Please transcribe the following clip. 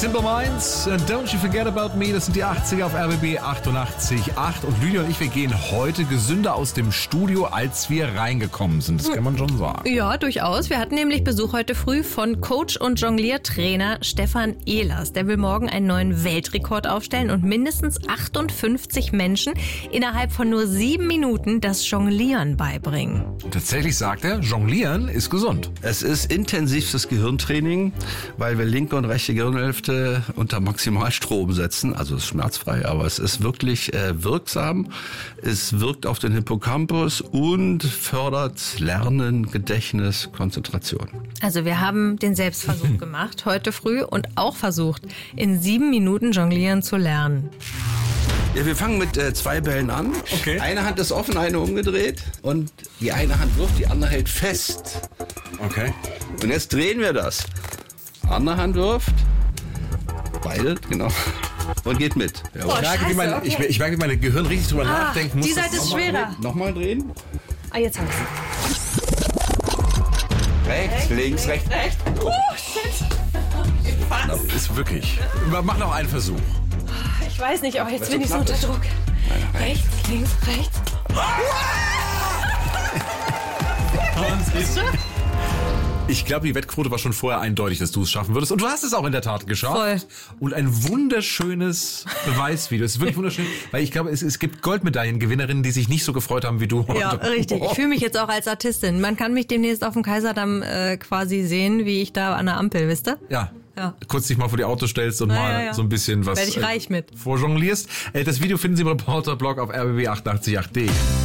Simple Minds, Don't You Forget About Me, das sind die 80er auf RBB 88.8. Und Lydia und ich, wir gehen heute gesünder aus dem Studio, als wir reingekommen sind. Das kann man schon sagen. Ja, durchaus. Wir hatten nämlich Besuch heute früh von Coach und Jongliertrainer Stefan Ehlers. Der will morgen einen neuen Weltrekord aufstellen und mindestens 58 Menschen innerhalb von nur 7 Minuten das Jonglieren beibringen. Tatsächlich sagt er, Jonglieren ist gesund. Es ist intensivstes Gehirntraining, weil wir linke und rechte Gehirnhälfte unter Maximalstrom setzen. Also es ist schmerzfrei, aber es ist wirklich wirksam. Es wirkt auf den Hippocampus und fördert Lernen, Gedächtnis, Konzentration. Also wir haben den Selbstversuch gemacht heute früh und auch versucht, in 7 Minuten Jonglieren zu lernen. Ja, wir fangen mit 2 Bällen an. Okay. Eine Hand ist offen, eine umgedreht. Und die eine Hand wirft, die andere hält fest. Okay. Und jetzt drehen wir das. Andere Hand wirft. Beide, genau. Und geht mit. Ja, Oh, ich merke, ich merke, wie meine Gehirn richtig drüber nachdenken muss. Die Seite ist schwerer. Nochmal drehen. Ah, jetzt hab ich's. Rechts, links, rechts. Oh, shit. Was? Ist wirklich. Mach noch einen Versuch. Ich weiß nicht, aber jetzt bin ich so unter Druck. Rechts, links, rechts. Ich glaube, die Wettquote war schon vorher eindeutig, dass du es schaffen würdest. Und du hast es auch in der Tat geschafft. Voll. Und ein wunderschönes Beweisvideo. Es ist wirklich wunderschön, weil ich glaube, es gibt Goldmedaillengewinnerinnen, die sich nicht so gefreut haben wie du heute. Ja, richtig. Ich fühle mich jetzt auch als Artistin. Man kann mich demnächst auf dem Kaiserdamm quasi sehen, wie ich da an der Ampel, wisst ihr? Ja. Ja. Kurz dich mal vor die Autos stellst und mal so ein bisschen was Werd ich reich mit. vorjonglierst. Das Video finden Sie im Reporterblog auf rbb888.de.